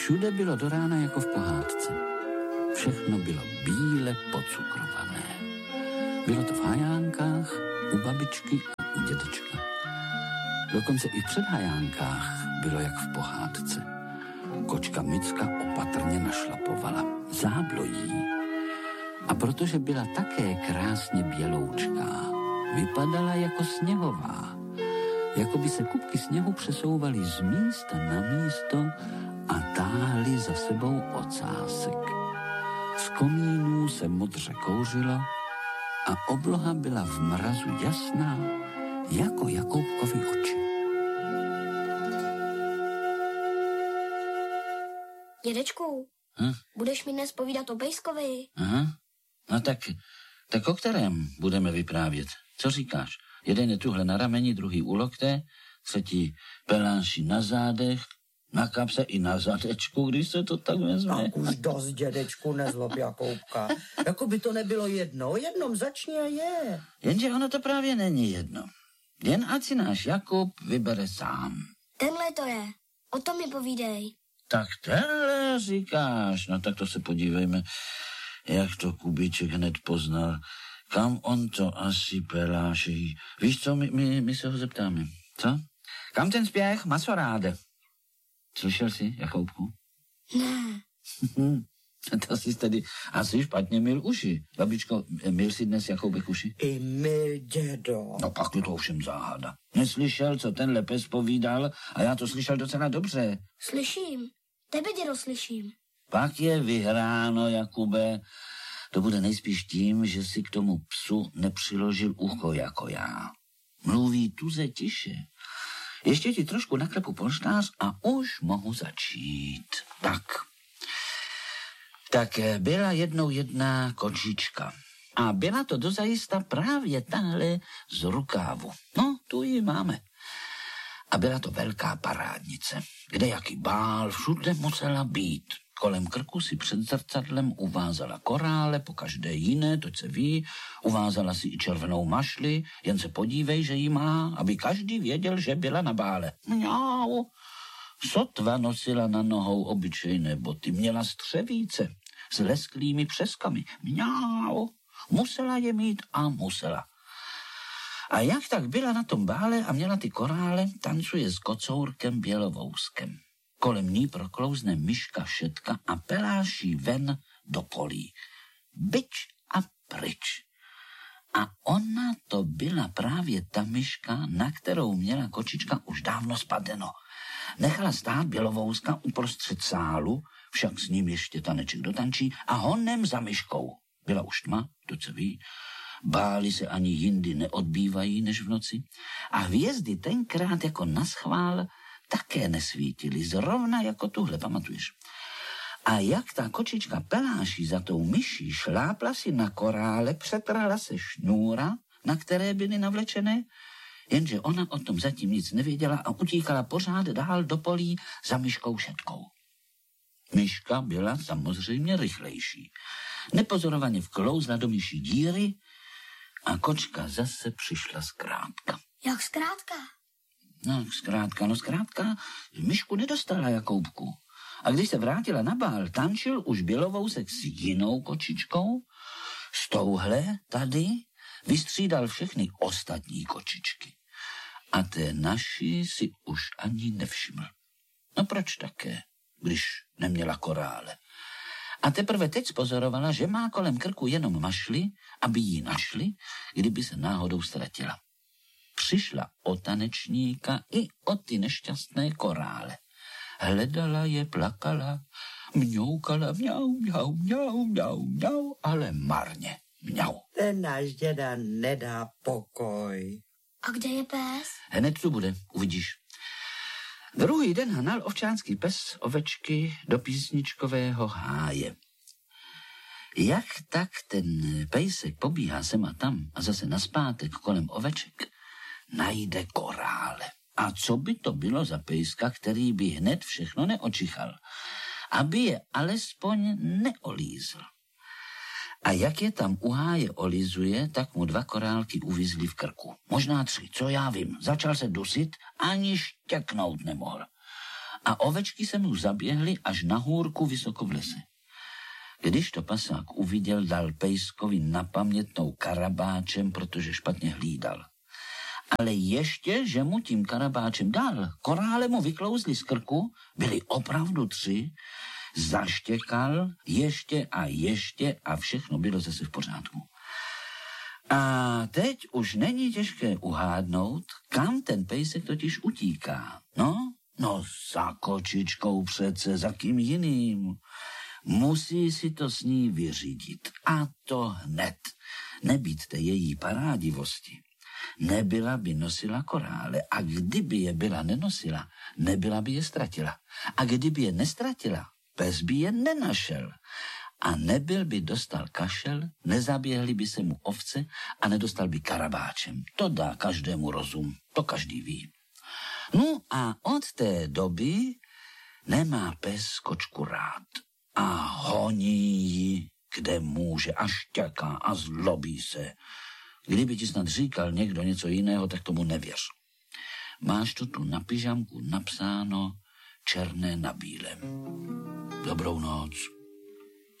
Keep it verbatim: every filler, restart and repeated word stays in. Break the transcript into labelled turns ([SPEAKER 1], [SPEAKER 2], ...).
[SPEAKER 1] Všude bylo do rána jako v pohádce. Všechno bylo bíle pocukrované. Bylo to v hajánkách, u babičky a u dědečka. Dokonce i v předhajánkách bylo jak v pohádce. Kočka Micka opatrně našlapovala. Záblo jí. A protože byla také krásně běloučká, vypadala jako sněhová. Jako by se kupky sněhu přesouvaly z místa na místo a táhly za sebou ocásek. Z komínů se modře kouřilo a obloha byla v mrazu jasná, jako Jakoubkovy oči.
[SPEAKER 2] Dědečku,
[SPEAKER 1] hm?
[SPEAKER 2] budeš mi dnes povídat o Pejskovi?
[SPEAKER 1] Aha, no tak, tak o kterém budeme vyprávět? Co říkáš? Jeden je tuhle na rameni, druhý u lokte, třetí peláši na zádech, na kapse i na zadečku, když se to tak vezme.
[SPEAKER 3] Tak už dost, dědečku, nezlob Jakoubka. Jako by to nebylo jedno, jednom začni a je.
[SPEAKER 1] Jenže ono to právě není jedno. Jen ať si náš Jakub vybere sám.
[SPEAKER 2] Tenhle to je. O tom mi povídej.
[SPEAKER 1] Tak tenhle říkáš. No tak to se podívejme, jak to Kubíček hned poznal. Kam on to asi peláší. Víš co, my, my, my se ho zeptáme. Co? Kam ten spěch, masoráde? Slyšel jsi, Jakoubku?
[SPEAKER 2] Ne.
[SPEAKER 1] To jsi tedy asi špatně myl uši. Babičko, myl si dnes Jakoubek uši?
[SPEAKER 3] I my, dědo.
[SPEAKER 1] No pak je to ovšem záhada. Neslyšel, co tenhle pes povídal a já to slyšel docela dobře.
[SPEAKER 2] Slyším. Tebe, dědo, slyším.
[SPEAKER 1] Pak je vyhráno, Jakube. To bude nejspíš tím, že si k tomu psu nepřiložil ucho jako já. Mluví tuze tiše. Ještě ti trošku naklepu polštář a už mohu začít. Tak. Tak byla jednou jedna kočička. A byla to dozajista právě tahle z rukávu. No, tu ji máme. A byla to velká parádnice, kde jaký bál všude musela být. Kolem krku si před zrcadlem uvázala korále, po každé jiné, to se ví, uvázala si i červenou mašli, jen se podívej, že ji má, aby každý věděl, že byla na bále. Mňau. Sotva nosila na nohou obyčejné boty, měla střevíce s lesklými přeskami. Mňau. Musela je mít a musela. A jak tak byla na tom bále a měla ty korále, tancuje s kocourkem bělovouskem. Kolem ní proklouzne myška šetka a peláší ven do polí. Byč a pryč. A ona to byla právě ta myška, na kterou měla kočička už dávno spadeno. Nechala stát bělovouska uprostřed sálu, však s ním ještě taneček dotančí a honem za myškou. Byla už tma, to co ví. Báli se ani jindy neodbývají než v noci. A hvězdy tenkrát jako naschvál také nesvítily, zrovna jako tuhle, pamatuješ? A jak ta kočička peláší za tou myší šlápla si na korále, přetrhla se šnůra, na které byly navlečené, jenže ona o tom zatím nic nevěděla a utíkala pořád dál do polí za myškou šetkou. Myška byla samozřejmě rychlejší. Nepozorovaně vklouzla do myší díry a kočka zase přišla zkrátka.
[SPEAKER 2] Jak zkrátka?
[SPEAKER 1] No, zkrátka, no zkrátka, myšku nedostala Jakoubku. A když se vrátila na bál, tančil už bělovousek s jinou kočičkou, s touhle tady vystřídal všechny ostatní kočičky. A té naší si už ani nevšiml. No proč také, když neměla korále? A teprve teď pozorovala, že má kolem krku jenom mašly, aby ji našli, kdyby se náhodou ztratila. Přišla o tanečníka i o ty nešťastné korále. Hledala je, plakala, mňoukala, mňau, mňau, mňau, mňau, mňau, ale marně, mňau.
[SPEAKER 3] Ten náš děda nedá pokoj.
[SPEAKER 2] A kde je pes?
[SPEAKER 1] Hned tu bude, uvidíš. Druhý den hnal ovčánský pes ovečky do písničkového háje. Jak tak ten pejsek pobíhá sem a tam a zase naspátek kolem oveček, najde korále. A co by to bylo za pejska, který by hned všechno neočichal, aby je alespoň neolízl. A jak je tam u háje olizuje, tak mu dva korálky uvízly v krku. Možná tři, co já vím. Začal se dusit, ani štěknout nemohl. a ovečky se mu zaběhly až na hůrku vysoko v lese. Když to pasák uviděl, dal pejskovi na pamětnou karabáčem, protože špatně hlídal. Ale ještě, že mu tím karabáčem dal, korále mu vyklouzli z krku, byli opravdu tři, zaštěkal ještě a ještě a všechno bylo zase v pořádku. A teď už není těžké uhádnout, kam ten pejsek totiž utíká. No, no za kočičkou přece, za kým jiným. Musí si to s ní vyřídit. A to hned. Nebýt té její parádivosti. Nebyla by nosila korále a kdyby je byla nenosila, nebyla by je ztratila. A kdyby je nestratila, pes by je nenašel. A nebyl by dostal kašel, nezaběhly by se mu ovce a nedostal by karabáčem. To dá každému rozum, to každý ví. No a od té doby nemá pes kočku rád a honí ji, kde může, a štěká a zlobí se. Kdyby ti snad říkal někdo něco jiného, tak tomu nevěř. Máš to tu na pyžamku napsáno černé na bílém. Dobrou noc.